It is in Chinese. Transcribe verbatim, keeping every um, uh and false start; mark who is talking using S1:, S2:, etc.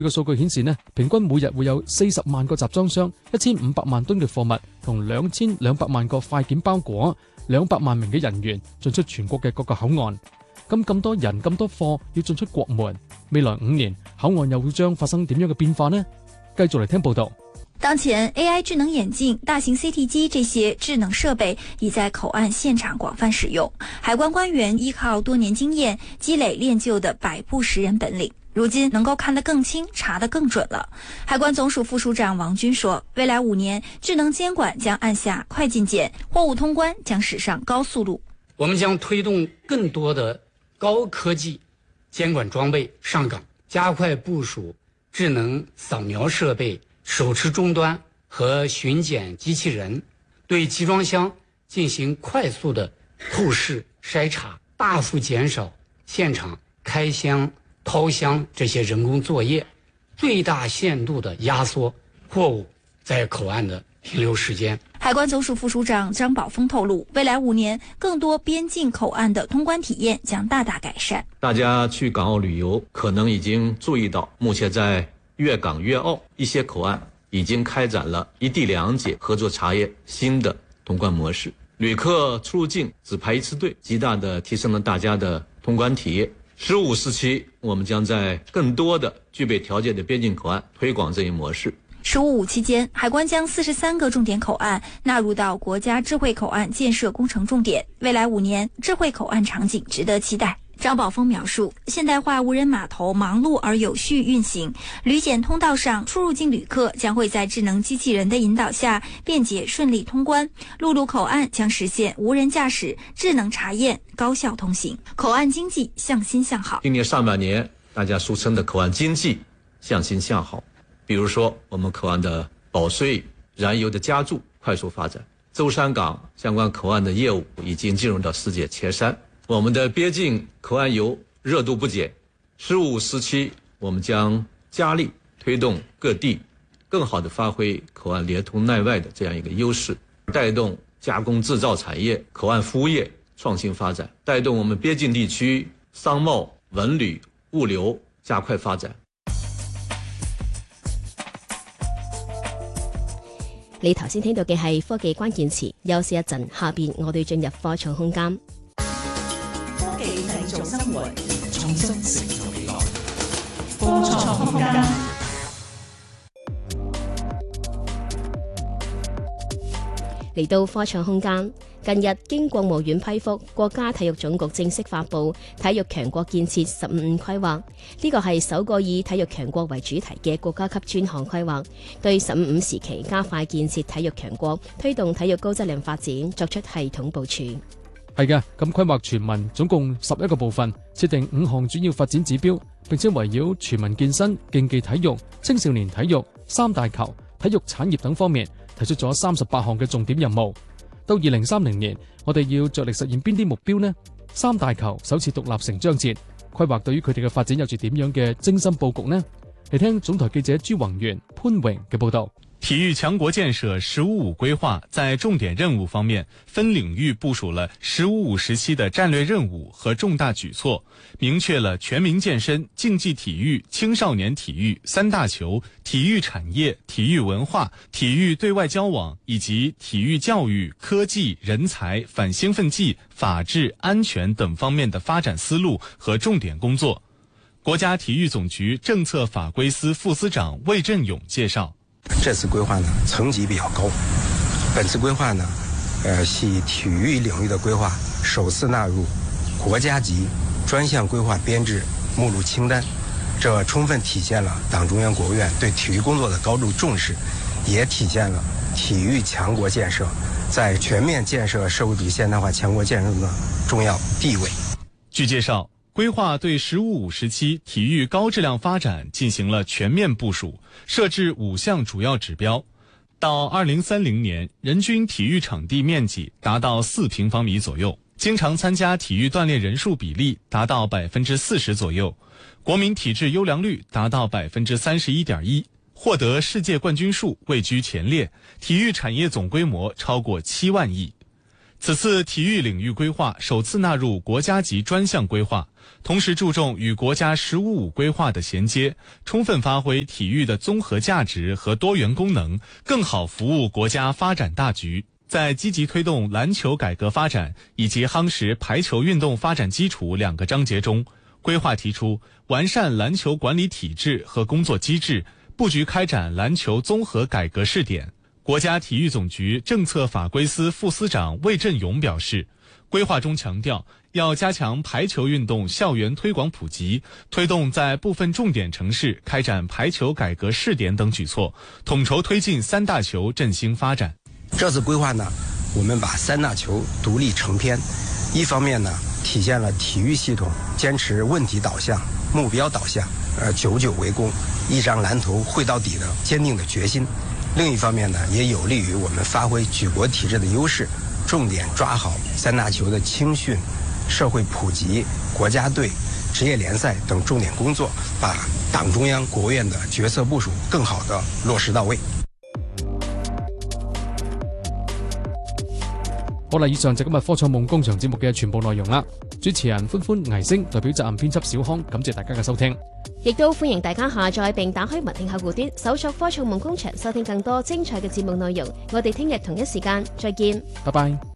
S1: 個數據顯示呢，平均每日會有四十萬個集裝箱、一千五百萬噸嘅貨物同兩千兩百萬個快件包裹、兩百萬名嘅人員進出全國嘅各個口岸。咁咁多人咁多貨要進出國門，未來五年口岸又會將發生點樣嘅變化呢？繼續嚟聽報道。
S2: 當前 A I 智能眼鏡、大型 C T 機這些智能設備已在口岸現場廣泛使用。海關官員依靠多年經驗，積累練就的百步識人本領，如今能夠看得更清，查得更準了。海關總署副署長王軍說，未來五年智能監管將按下快進鍵，貨物通關將駛上高速路。
S3: 我們將推動更多的高科技監管裝備上崗，加快部署智能掃描設備、手持終端和巡檢機器人，對集裝箱進行快速的透視篩查，大幅減少現場開箱、掏箱這些人工作業，最大限度的壓縮貨物在口岸的停留時間。
S2: 海關總署副署長張寶峰透露，未來五年更多邊境口岸的通關體驗將大大改善。
S4: 大家去港澳旅遊可能已經注意到，目前在粵港粵澳一些口岸已經開展了一地兩檢合作查驗新的通關模式，旅客出入境只排一次隊，極大的提升了大家的通關體驗。十五時期，我們將在更多的具備條件的邊境口岸推廣這一模式。
S2: 十五五期間，海關將四十三個重點口岸納入到國家智慧口岸建設工程重點，未來五年智慧口岸場景值得期待。張寶峰描述，現代化無人碼頭忙碌而有序運行，旅檢通道上出入境旅客將會在智能機器人的引導下便捷順利通關，陸路口岸將實現無人駕駛、智能查驗、高效通行，口岸經濟向新向好。
S4: 今年上半年，大家俗稱的口岸經濟向新向好，比如說我們口岸的保稅、燃油的加注快速發展，舟山港相關口岸的業務已經進入到世界前三。我們的邊境口岸遊熱度不減，十五時期我們將加力推動各地更好地發揮口岸連通內外的這樣一個優勢，帶動加工製造產業、口岸服務業創新發展，帶動我們邊境地區商貿、文旅、物流加快發展。
S5: 你頭先聽到嘅係科技關鍵詞，休息一陣，下邊我哋進入科創空間。
S6: 科技製造生活，創新成就未來。科創空間。
S5: 嚟到科創空間，近日經國務院批覆，國家體育總局正式發布體育強國建設十五五規劃。呢個係首個以體育強國為主題嘅國家級專項規劃，對十五五時期加快建設體育強國、推動體育高質量發展作出系統部署。
S1: 係嘅，咁規劃全文總共十一個部分，設定五項主要發展指標，並且圍繞全民健身、競技體育、青少年體育、三大球、體育產業等方面提出咗三十八項嘅重點任務。到二零三零年，我哋要着力實現邊啲目標呢？三大球首次獨立成章節，規劃對於佢哋嘅發展有住點樣嘅精心佈局呢？嚟聽總台記者朱宏源、潘榮嘅報道。
S7: 體育強國建設十五五規劃在重點任務方面分領域部署了十五五時期的戰略任務和重大舉措，明確了全民健身、競技體育、青少年體育、三大球、體育產業、體育文化、體育對外交往以及體育教育、科技、人才、反興奮劑、法治、安全等方面的發展思路和重點工作。國家體育總局政策法規司副司長魏振勇介紹。
S8: 這次規劃呢，層級比較高。本次規劃呢，呃，係體育領域的規劃首次納入國家級專項規劃編制目錄清單，這充分體現了黨中央、國務院對體育工作的高度重視，也體現了體育強國建設在全面建設社會主義現代化強國建設的重要地位。
S7: 據介紹，規劃對十五五時期體育高質量發展進行了全面部署，設置五項主要指標。到二零三零年，人均體育場地面積達到四平方米左右，經常參加體育鍛煉人數比例達到百分之四十左右，國民體質優良率達到百分之三十一點一，獲得世界冠軍數位居前列，體育產業總規模超過七萬億。 此次体育领域规划首次纳入国家级专项规划，同时注重与国家“十五五”规划的衔接，充分发挥体育的综合价值和多元功能，更好服务国家发展大局。在积极推动篮球改革发展以及夯实排球运动发展基础两个章节中，规划提出完善篮球管理体制和工作机制，布局开展篮球综合改革试点。国家体育总局政策法规司副司长魏振勇表示，规划中强调要加强排球运动校园推广普及，推动在部分重点城市开展排球改革试点等举措，统筹推进三大球振兴发展。
S8: 这次规划呢，我们把三大球独立成篇，一方面呢，体现了体育系统坚持问题导向、目标导向，呃，久久为功，一张蓝图绘到底的坚定的决心；另一方面呢，也有利于我们发挥举国体制的优势，重点抓好三大球的青训、社会普及、国家队、职业联赛等重点工作，把党中央、国务院的决策部署更好地落實到位。
S1: 好啦，以上就今日科創夢工場節目嘅全部內容啦。主持人歡歡、倪星代表責任編輯小康，感謝大家嘅收聽。
S5: 亦都歡迎大家下載並打開文聽客戶端，搜索科創夢工場，收聽更多精彩嘅節目內容。我哋聽日同一時間再見。
S1: 拜拜。